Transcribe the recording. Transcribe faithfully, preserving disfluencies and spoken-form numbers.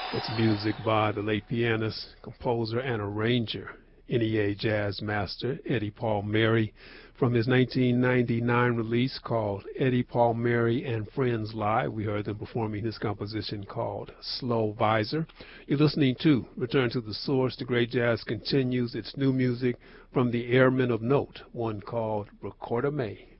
It's music by the late pianist, composer, and arranger, N E A jazz master Eddie Palmieri, from his nineteen ninety-nine release called Eddie Palmieri and Friends Live. We heard them performing his composition called Slow Visor. You're listening to Return to the Source. The great jazz continues its new music from the Airmen of Note, one called Recorder May.